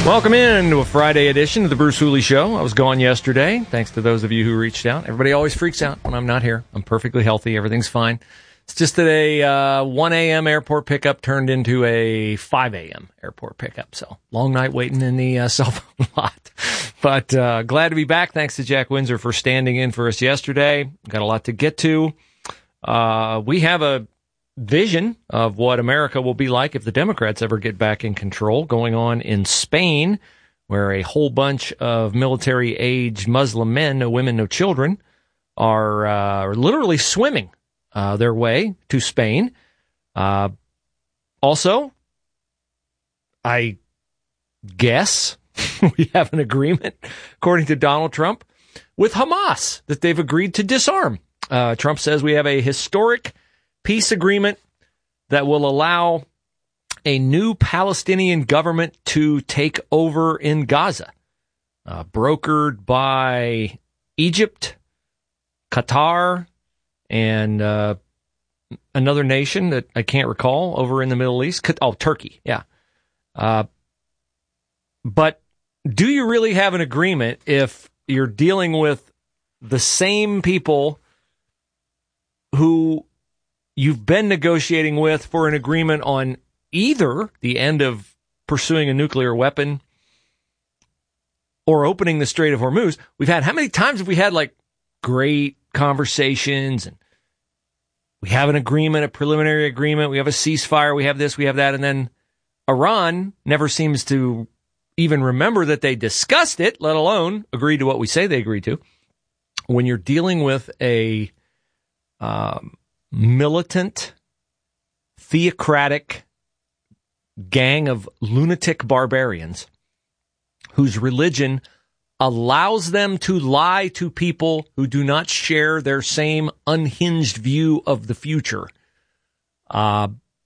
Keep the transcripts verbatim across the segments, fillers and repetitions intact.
Welcome in to a Friday edition of the Bruce Hooley Show. I was gone yesterday. Thanks to those of you who reached out. Everybody always freaks out when I'm not here. I'm perfectly healthy. Everything's fine. It's just that a uh, one a.m. airport pickup turned into a five a.m. airport pickup. So long night waiting in the uh, cell phone lot. But uh, glad to be back. Thanks to Jack Windsor for standing in for us yesterday. Got a lot to get to. Uh, we have a vision of what America will be like if the Democrats ever get back in control going on in Spain, where a whole bunch of military-age Muslim men, no women, no children, are, uh, are literally swimming uh, their way to Spain. Uh, also, I guess we have an agreement, according to Donald Trump, with Hamas that they've agreed to disarm. Uh, Trump says we have a historic peace agreement that will allow a new Palestinian government to take over in Gaza, uh, brokered by Egypt, Qatar, and uh, another nation that I can't recall over in the Middle East. Oh, Turkey, yeah. Uh, but do you really have an agreement if you're dealing with the same people who you've been negotiating with for an agreement on either the end of pursuing a nuclear weapon or opening the Strait of Hormuz? We've had, how many times have we had like great conversations and we have an agreement, a preliminary agreement, we have a ceasefire, we have this, we have that, and then Iran never seems to even remember that they discussed it, let alone agreed to what we say they agreed to. When you're dealing with a um, militant, theocratic gang of lunatic barbarians whose religion allows them to lie to people who do not share their same unhinged view of the future, uh,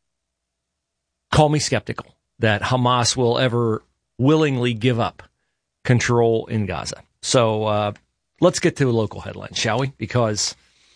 call me skeptical that Hamas will ever willingly give up control in Gaza. So uh, let's get to a local headline, shall we? Because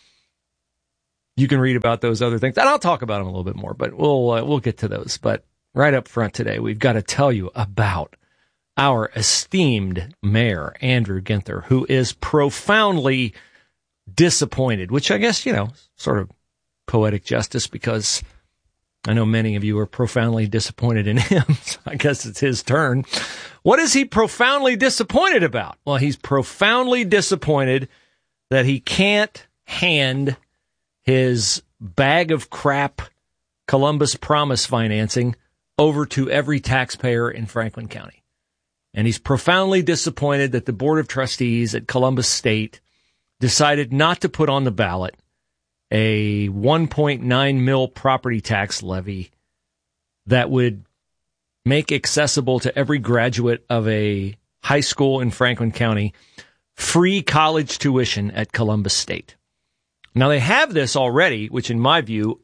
you can read about those other things, and I'll talk about them a little bit more, but we'll uh, we'll get to those. But right up front today, we've got to tell you about our esteemed mayor, Andrew Ginther, who is profoundly disappointed, which I guess, you know, sort of poetic justice, because I know many of you are profoundly disappointed in him, so I guess it's his turn. What is he profoundly disappointed about? Well, he's profoundly disappointed that he can't hand his bag of crap Columbus Promise financing over to every taxpayer in Franklin County. And he's profoundly disappointed that the Board of Trustees at Columbus State decided not to put on the ballot a one point nine mil property tax levy that would make accessible to every graduate of a high school in Franklin County free college tuition at Columbus State. Now, they have this already, which in my view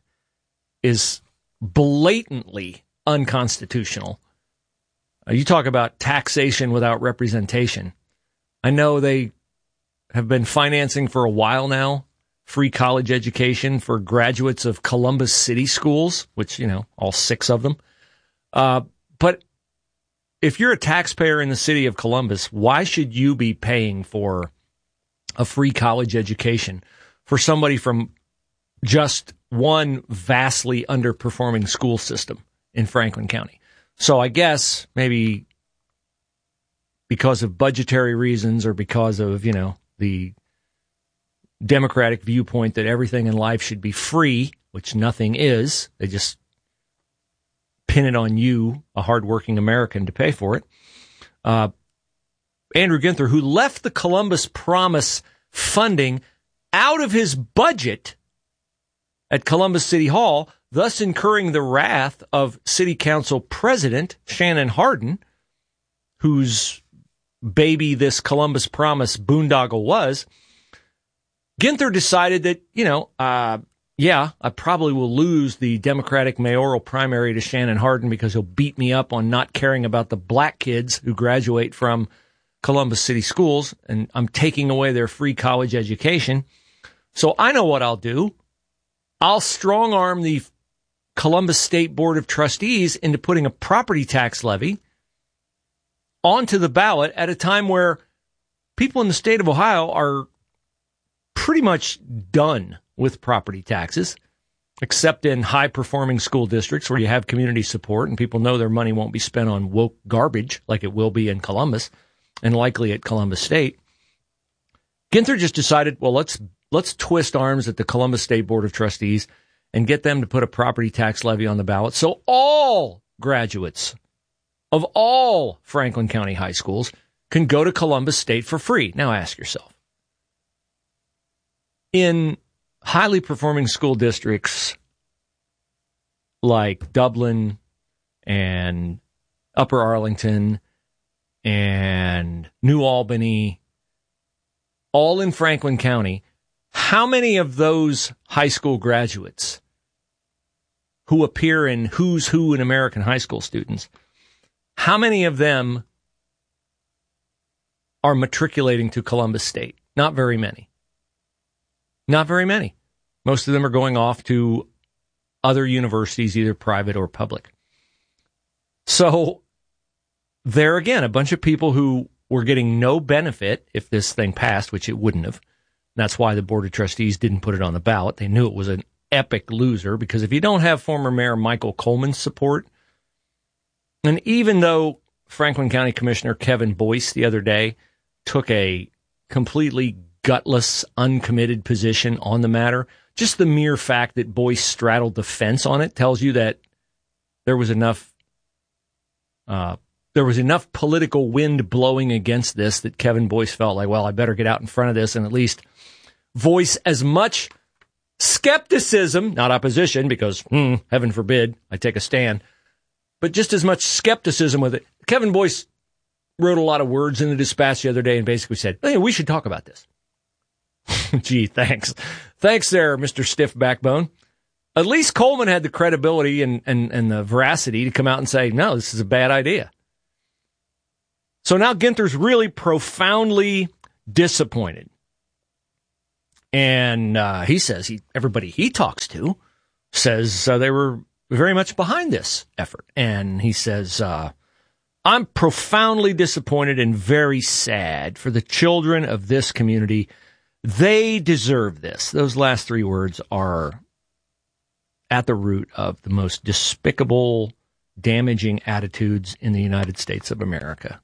is blatantly unconstitutional. Uh, you talk about taxation without representation. I know they have been financing for a while now free college education for graduates of Columbus City schools, which, you know, all six of them. Uh, but if you're a taxpayer in the city of Columbus, why should you be paying for a free college education for somebody from just one vastly underperforming school system in Franklin County? So I guess maybe because of budgetary reasons or because of, you know, the Democratic viewpoint that everything in life should be free, which nothing is, they just pin it on you, a hardworking American, to pay for it. Uh, Andrew Ginther, who left the Columbus Promise funding out of his budget at Columbus City Hall, thus incurring the wrath of City Council President Shannon Hardin, whose baby this Columbus Promise boondoggle was. Ginther decided that, you know, uh, yeah, I probably will lose the Democratic mayoral primary to Shannon Hardin because he'll beat me up on not caring about the black kids who graduate from Columbus City schools, and I'm taking away their free college education. So I know what I'll do. I'll strong arm the Columbus State Board of Trustees into putting a property tax levy onto the ballot at a time where people in the state of Ohio are pretty much done with property taxes, except in high-performing school districts where you have community support and people know their money won't be spent on woke garbage like it will be in Columbus and likely at Columbus State. Ginther just decided, well, let's let's twist arms at the Columbus State Board of Trustees and get them to put a property tax levy on the ballot so all graduates of all Franklin County high schools can go to Columbus State for free. Now ask yourself, in highly performing school districts like Dublin and Upper Arlington and New Albany, all in Franklin County, how many of those high school graduates who appear in Who's Who in American high school students, how many of them are matriculating to Columbus State? Not very many. Not very many. Most of them are going off to other universities, either private or public. So there again, a bunch of people who were getting no benefit if this thing passed, which it wouldn't have. That's why the Board of Trustees didn't put it on the ballot. They knew it was an epic loser, because if you don't have former Mayor Michael Coleman's support, and even though Franklin County Commissioner Kevin Boyce the other day took a completely gutless, uncommitted position on the matter, just the mere fact that Boyce straddled the fence on it tells you that there was enough uh, there was enough political wind blowing against this that Kevin Boyce felt like, well, I better get out in front of this and at least voice as much skepticism, not opposition, because hmm, heaven forbid I take a stand, but just as much skepticism with it. Kevin Boyce wrote a lot of words in the Dispatch the other day and basically said, hey, we should talk about this. Gee, thanks. Thanks there, Mister Stiff Backbone. At least Coleman had the credibility and, and, and the veracity to come out and say, no, this is a bad idea. So now Ginther's really profoundly disappointed. And uh, he says he everybody he talks to says uh, they were very much behind this effort. And he says, uh, I'm profoundly disappointed and very sad for the children of this community. They deserve this. Those last three words are at the root of the most despicable, damaging attitudes in the United States of America.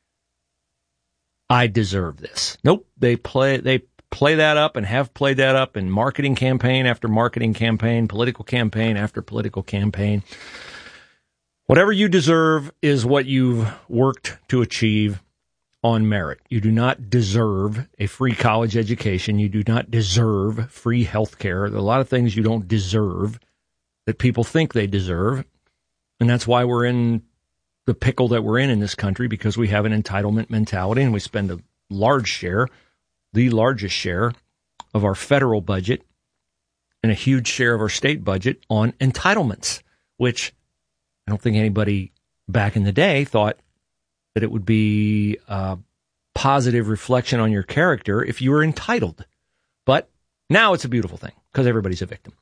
I deserve this. Nope, they play they play that up and have played that up in marketing campaign after marketing campaign, political campaign after political campaign. Whatever you deserve is what you've worked to achieve on merit. You do not deserve a free college education. You do not deserve free health care. There are a lot of things you don't deserve that people think they deserve. And that's why we're in the pickle that we're in in this country, because we have an entitlement mentality and we spend a large share, the largest share of our federal budget and a huge share of our state budget on entitlements, which I don't think anybody back in the day thought that it would be a positive reflection on your character if you were entitled. But now it's a beautiful thing because everybody's a victim.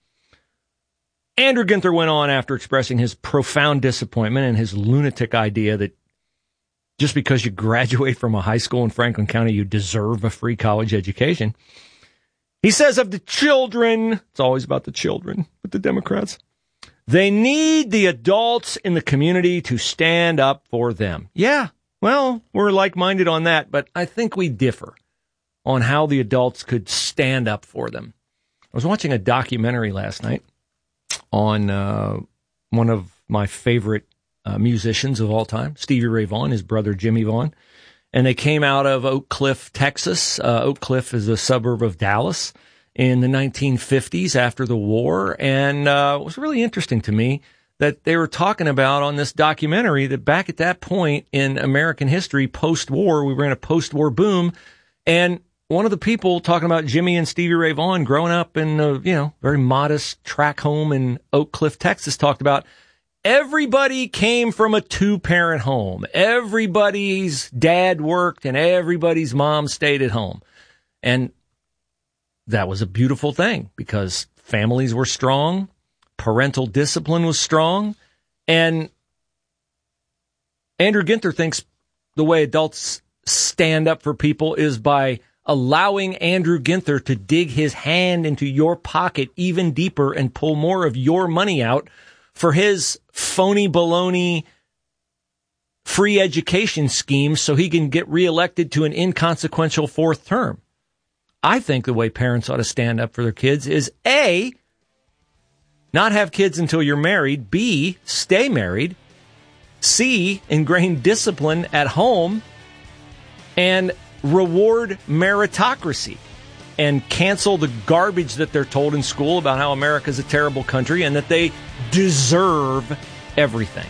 Andrew Ginther went on after expressing his profound disappointment and his lunatic idea that just because you graduate from a high school in Franklin County, you deserve a free college education. He says of the children, it's always about the children with the Democrats, they need the adults in the community to stand up for them. Yeah, well, we're like-minded on that, but I think we differ on how the adults could stand up for them. I was watching a documentary last night on uh, one of my favorite uh, musicians of all time, Stevie Ray Vaughan, his brother Jimmy Vaughan. And they came out of Oak Cliff, Texas. Uh, Oak Cliff is a suburb of Dallas in the nineteen fifties after the war. And uh, it was really interesting to me that they were talking about on this documentary that back at that point in American history, post-war, we were in a post-war boom. And one of the people talking about Jimmy and Stevie Ray Vaughan growing up in a, you know, very modest tract home in Oak Cliff, Texas, talked about everybody came from a two-parent home. Everybody's dad worked and everybody's mom stayed at home. And that was a beautiful thing because families were strong, parental discipline was strong, and Andrew Ginther thinks the way adults stand up for people is by allowing Andrew Ginther to dig his hand into your pocket even deeper and pull more of your money out for his phony baloney free education scheme so he can get reelected to an inconsequential fourth term. I think the way parents ought to stand up for their kids is A, not have kids until you're married, B, stay married, C, ingrain discipline at home, and reward meritocracy and cancel the garbage that they're told in school about how America's a terrible country and that they deserve everything.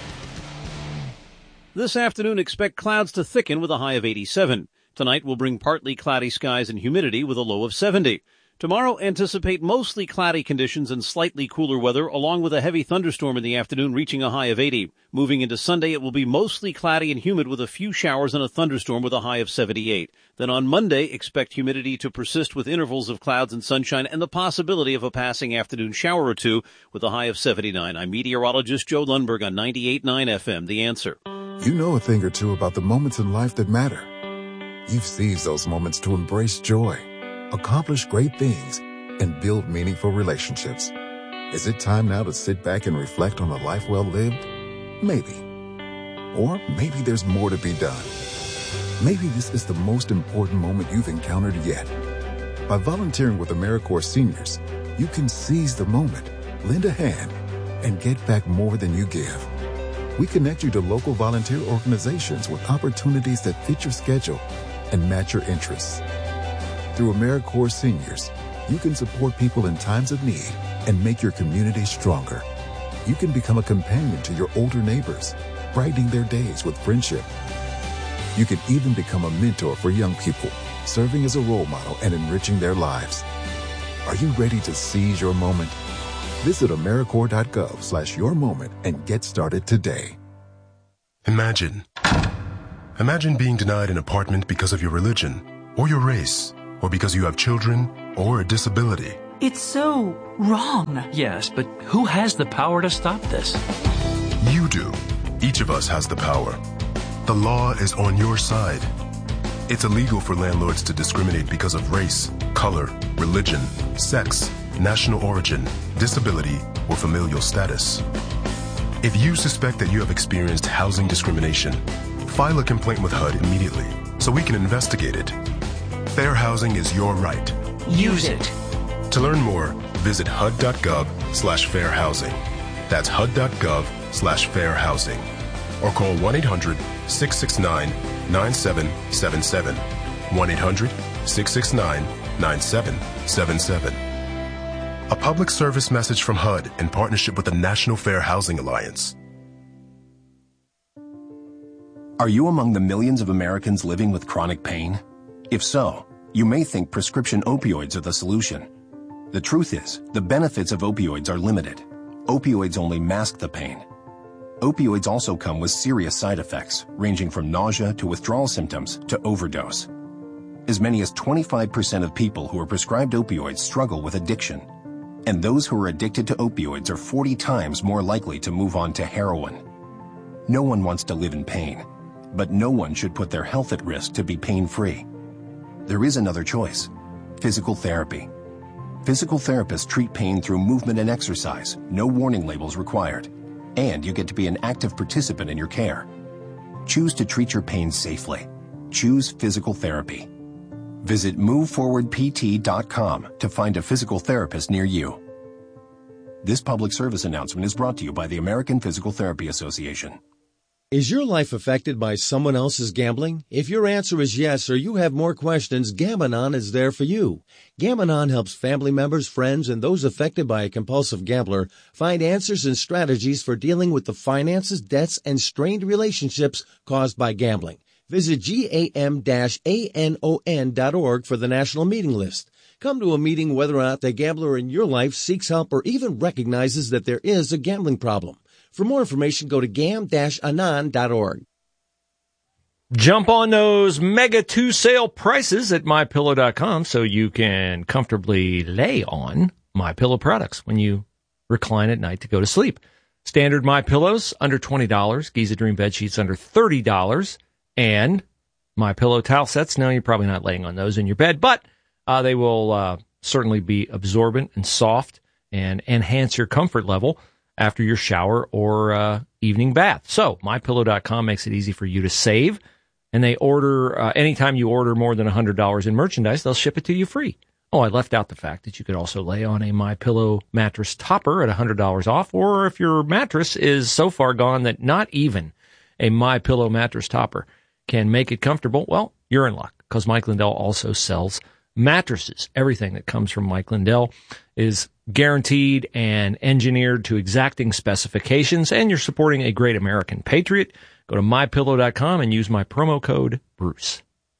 This afternoon, expect clouds to thicken with a high of eighty-seven. Tonight will bring partly cloudy skies and humidity with a low of seventy. Tomorrow, anticipate mostly cloudy conditions and slightly cooler weather, along with a heavy thunderstorm in the afternoon reaching a high of eighty. Moving into Sunday, it will be mostly cloudy and humid with a few showers and a thunderstorm with a high of seventy-eight. Then on Monday, expect humidity to persist with intervals of clouds and sunshine and the possibility of a passing afternoon shower or two with a high of seventy-nine. I'm meteorologist Joe Lundberg on ninety-eight point nine F M, The Answer. You know a thing or two about the moments in life that matter. You've seized those moments to embrace joy, accomplish great things, and build meaningful relationships. Is it time now to sit back and reflect on a life well lived? Maybe. Or maybe there's more to be done. Maybe this is the most important moment you've encountered yet. By volunteering with AmeriCorps Seniors, you can seize the moment, lend a hand, and get back more than you give. We connect you to local volunteer organizations with opportunities that fit your schedule and match your interests. Through AmeriCorps Seniors, you can support people in times of need and make your community stronger. You can become a companion to your older neighbors, brightening their days with friendship. You can even become a mentor for young people, serving as a role model and enriching their lives. Are you ready to seize your moment? Visit AmeriCorps.gov slash your moment and get started today. Imagine. Imagine being denied an apartment because of your religion or your race, or because you have children or a disability. It's so wrong. Yes, but who has the power to stop this? You do. Each of us has the power. The law is on your side. It's illegal for landlords to discriminate because of race, color, religion, sex, national origin, disability, or familial status. If you suspect that you have experienced housing discrimination, file a complaint with H U D immediately so we can investigate it. Fair housing is your right. Use it. To learn more, visit H U D.gov slash fair housing. That's H U D.gov slash fair housing. Or call one eight hundred six six nine nine seven seven seven. one eight hundred six six nine nine seven seven seven. A public service message from H U D in partnership with the National Fair Housing Alliance. Are you among the millions of Americans living with chronic pain? If so, you may think prescription opioids are the solution. The truth is, the benefits of opioids are limited. Opioids only mask the pain. Opioids also come with serious side effects, ranging from nausea to withdrawal symptoms to overdose. As many as twenty-five percent of people who are prescribed opioids struggle with addiction. And those who are addicted to opioids are forty times more likely to move on to heroin. No one wants to live in pain, but no one should put their health at risk to be pain-free. There is another choice: physical therapy. Physical therapists treat pain through movement and exercise, no warning labels required, and you get to be an active participant in your care. Choose to treat your pain safely. Choose physical therapy. Visit move forward p t dot com to find a physical therapist near you. This public service announcement is brought to you by the American Physical Therapy Association. Is your life affected by someone else's gambling? If your answer is yes, or you have more questions, Gam-Anon is there for you. Gam-Anon helps family members, friends, and those affected by a compulsive gambler find answers and strategies for dealing with the finances, debts, and strained relationships caused by gambling. Visit gam dash anon dot org for the national meeting list. Come to a meeting whether or not the gambler in your life seeks help or even recognizes that there is a gambling problem. For more information, go to gam dash anon dot org. Jump on those Mega two sale prices at my pillow dot com so you can comfortably lay on MyPillow products when you recline at night to go to sleep. Standard MyPillows under twenty dollars. Giza Dream bed sheets under thirty dollars. And My Pillow towel sets. No, you're probably not laying on those in your bed, but uh, they will uh, certainly be absorbent and soft and enhance your comfort level after your shower or uh, evening bath. So my pillow dot com makes it easy for you to save. And they order, uh, anytime you order more than one hundred dollars in merchandise, they'll ship it to you free. Oh, I left out the fact that you could also lay on a MyPillow mattress topper at one hundred dollars off, or if your mattress is so far gone that not even a MyPillow mattress topper can make it comfortable, well, you're in luck, because Mike Lindell also sells mattresses. Everything that comes from Mike Lindell is guaranteed and engineered to exacting specifications, and you're supporting a great American patriot. Go to my pillow dot com and use my promo code Bruce.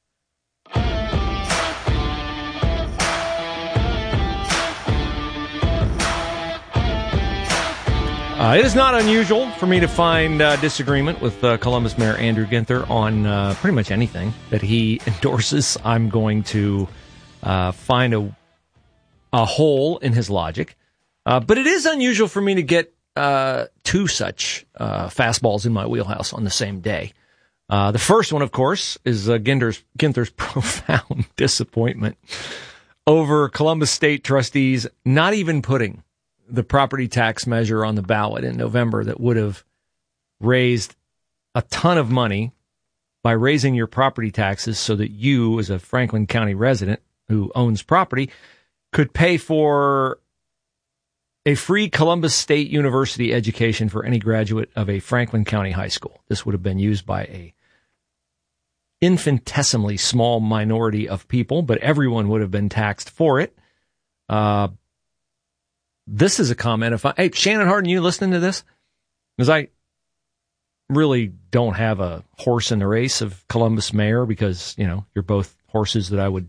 Uh, it is not unusual for me to find uh, disagreement with uh, Columbus Mayor Andrew Ginther on uh, pretty much anything that he endorses. I'm going to uh, find a, a hole in his logic. Uh, but it is unusual for me to get uh, two such uh, fastballs in my wheelhouse on the same day. Uh, the first one, of course, is uh, Ginther's, Ginther's profound disappointment over Columbus State trustees not even putting the property tax measure on the ballot in November that would have raised a ton of money by raising your property taxes so that you, as a Franklin County resident who owns property, could pay for a free Columbus State University education for any graduate of a Franklin County high school. This would have been used by a infinitesimally small minority of people, but everyone would have been taxed for it. Uh, This is a comment. If I, hey, Shannon Hardin, you listening to this? Because I really don't have a horse in the race of Columbus mayor, because, you know, you're both horses that I would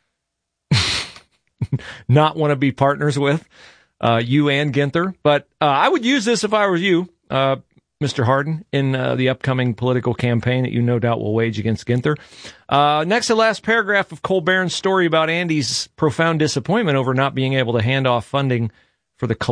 not want to be partners with, uh, you and Ginther. But uh, I would use this if I were you, uh, Mister Hardin, in uh, the upcoming political campaign that you no doubt will wage against Ginther. Uh, next to last paragraph of Cole Barron's story about Andy's profound disappointment over not being able to hand off funding for the